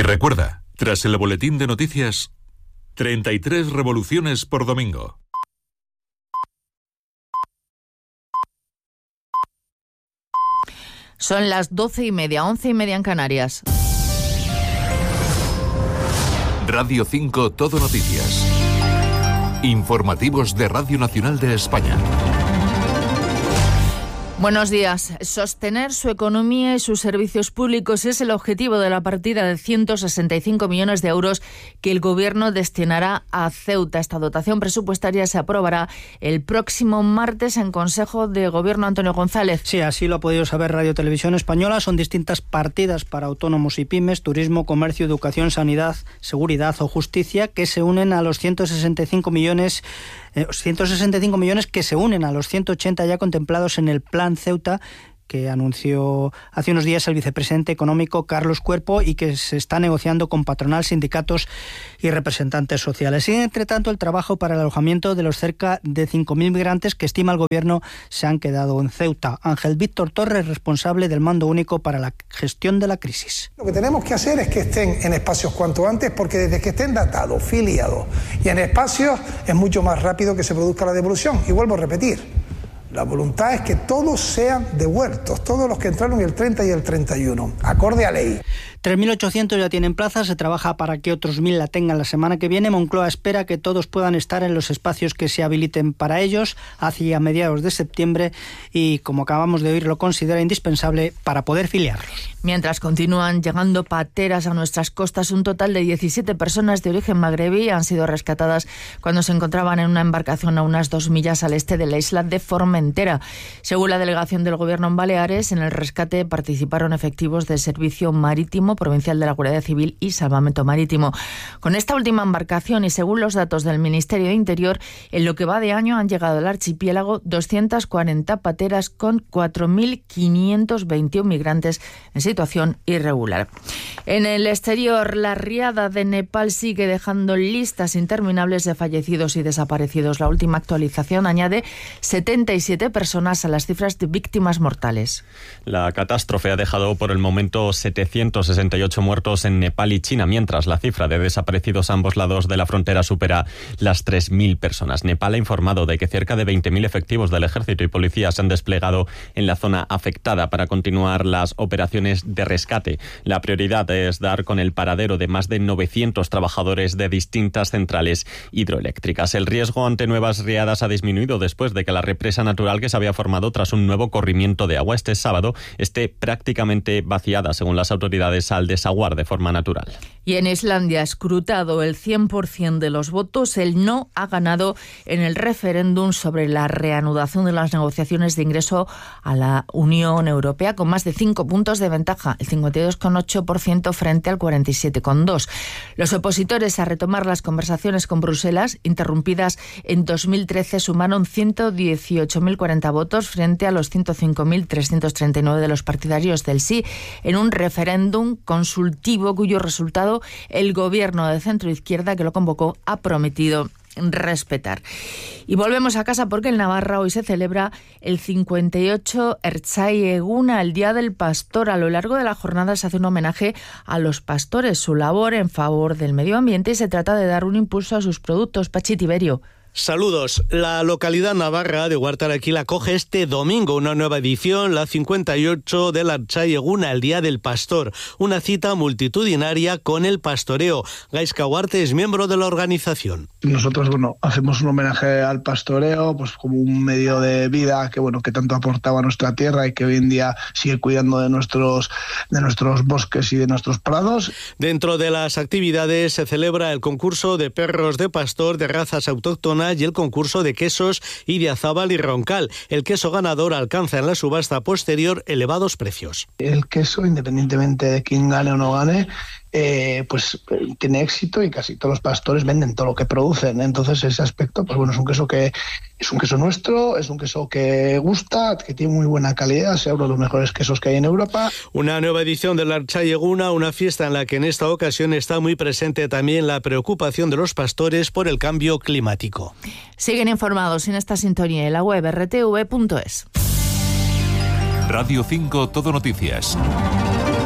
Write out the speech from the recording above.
Recuerda, tras el boletín de noticias, 33 revoluciones por domingo. Son las 12:30, 11:30 en Canarias. Radio 5 Todo Noticias. Informativos de Radio Nacional de España. Buenos días. Sostener su economía y sus servicios públicos es el objetivo de la partida de 165 millones de euros que el Gobierno destinará a Ceuta. Esta dotación presupuestaria se aprobará el próximo martes en Consejo de Gobierno. Antonio González. Sí, así lo ha podido saber Radio Televisión Española. Son distintas partidas para autónomos y pymes, turismo, comercio, educación, sanidad, seguridad o justicia, que se unen a los 165 millones que se unen a los 180 ya contemplados en el Plan Ceuta, que anunció hace unos días el vicepresidente económico Carlos Cuerpo y que se está negociando con patronal, sindicatos y representantes sociales. Y entre tanto, el trabajo para el alojamiento de los cerca de 5.000 migrantes que estima el Gobierno se han quedado en Ceuta. Ángel Víctor Torres, responsable del Mando Único para la Gestión de la Crisis. Lo que tenemos que hacer es que estén en espacios cuanto antes, porque desde que estén datados, filiados y en espacios es mucho más rápido que se produzca la devolución. Y vuelvo a repetir, la voluntad es que todos sean devueltos, todos los que entraron el 30 y el 31, acorde a ley. 3.800 ya tienen plazas, se trabaja para que otros 1.000 la tengan la semana que viene. Moncloa espera que todos puedan estar en los espacios que se habiliten para ellos hacia mediados de septiembre y, como acabamos de oír, lo considera indispensable para poder filiarlos. Mientras continúan llegando pateras a nuestras costas, un total de 17 personas de origen magrebí han sido rescatadas cuando se encontraban en una embarcación a unas 2 millas al este de la isla de Formentera. Según la delegación del Gobierno en Baleares, en el rescate participaron efectivos del Servicio Marítimo Provincial de la Guardia Civil y Salvamento Marítimo. Con esta última embarcación y según los datos del Ministerio de Interior, en lo que va de año han llegado al archipiélago 240 pateras con 4.521 migrantes en situación irregular. En el exterior, la riada de Nepal sigue dejando listas interminables de fallecidos y desaparecidos. La última actualización añade 77 personas a las cifras de víctimas mortales. La catástrofe ha dejado por el momento 768 muertos en Nepal y China, mientras la cifra de desaparecidos a ambos lados de la frontera supera las 3.000 personas. Nepal ha informado de que cerca de 20.000 efectivos del ejército y policía se han desplegado en la zona afectada para continuar las operaciones de rescate. La prioridad es dar con el paradero de más de 900 trabajadores de distintas centrales hidroeléctricas. El riesgo ante nuevas riadas ha disminuido después de que la represa natural que se había formado tras un nuevo corrimiento de agua este sábado esté prácticamente vaciada, según las autoridades, al desaguar de forma natural. Y en Islandia, escrutado el 100% de los votos, el no ha ganado en el referéndum sobre la reanudación de las negociaciones de ingreso a la Unión Europea, con más de 5 puntos de ventaja, el 52,8% frente al 47,2%. Los opositores a retomar las conversaciones con Bruselas, interrumpidas en 2013, sumaron 118.040 votos frente a los 105.339 de los partidarios del sí, en un referéndum consultivo cuyo resultado el gobierno de centro-izquierda que lo convocó ha prometido respetar. Y volvemos a casa porque en Navarra hoy se celebra el 58 Ertzai Eguna, el Día del Pastor. A lo largo de la jornada se hace un homenaje a los pastores, su labor en favor del medio ambiente, y se trata de dar un impulso a sus productos. Pachi Tiberio. Saludos. La localidad navarra de Huartaraquil acoge este domingo una nueva edición, la 58 del Ertzai Eguna, el Día del Pastor, una cita multitudinaria con el pastoreo. Gaizka Huarte es miembro de la organización. Nosotros, hacemos un homenaje al pastoreo, pues como un medio de vida que tanto aportaba a nuestra tierra y que hoy en día sigue cuidando de nuestros bosques y de nuestros prados. Dentro de las actividades se celebra el concurso de perros de pastor de razas autóctonas y el concurso de quesos y de Azábal y Roncal. El queso ganador alcanza en la subasta posterior elevados precios. El queso, independientemente de quién gane o no gane, tiene éxito y casi todos los pastores venden todo lo que producen. Entonces ese aspecto, es un queso que es un queso nuestro, es un queso que gusta, que tiene muy buena calidad, es uno de los mejores quesos que hay en Europa. Una nueva edición del Ertzai Eguna, una fiesta en la que en esta ocasión está muy presente también la preocupación de los pastores por el cambio climático. Siguen informados en esta sintonía en la web rtv.es. Radio 5 Todo Noticias.